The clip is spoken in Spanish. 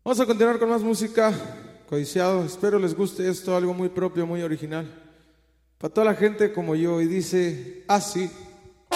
Vamos a continuar con más música, codiciado. Espero les guste esto, algo muy propio, muy original. Para toda la gente como yo, y dice así.